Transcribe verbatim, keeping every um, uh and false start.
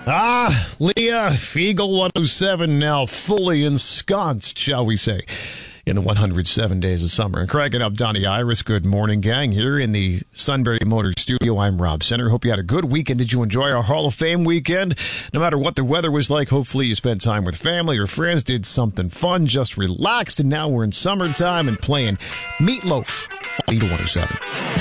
Ah, Leah, Eagle one oh seven now fully ensconced, shall we say, in the one hundred seven days of summer. And cracking up Donnie Iris, good morning, gang. Here in the Sunbury Motors studio, I'm Rob Center. Hope you had a good weekend. Did you enjoy our Hall of Fame weekend? No matter what the weather was like, hopefully you spent time with family or friends, did something fun, just relaxed, and now we're in summertime and playing Meatloaf on Eagle one oh seven.